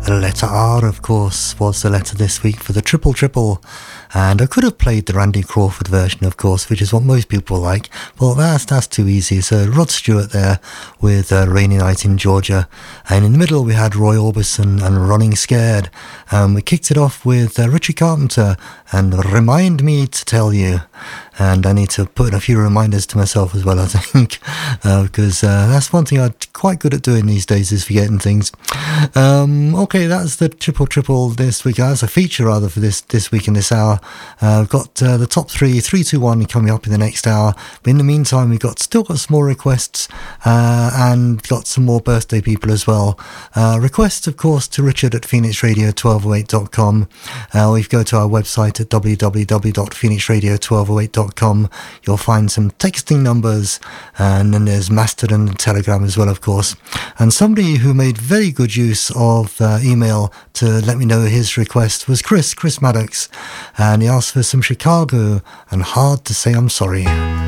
The letter R, of course, was the letter this week for the triple triple. And I could have played the Randy Crawford version, of course, which is what most people like. But that's too easy. So Rod Stewart there with Rainy Night in Georgia. And in the middle we had Roy Orbison and Running Scared. We kicked it off with Richie Carpenter and Remind Me to Tell You. And I need to put a few reminders to myself as well, I think, because that's one thing I'm quite good at doing these days, is forgetting things. Okay, that's the triple this week. That's a feature rather for this week in this hour. We've got the top 3, 3, 2, 1 coming up in the next hour. But in the meantime, we've still got some more requests and got some more birthday people as well. Requests, of course, to Richard at phoenixradio1208.com. Or you go to our website at www.phoenixradio1208.com. You'll find some texting numbers, and then there's Mastodon and Telegram as well, of course. And somebody who made very good use of email to let me know his request was Chris Maddox, and he asked for some Chicago and Hard to Say I'm Sorry.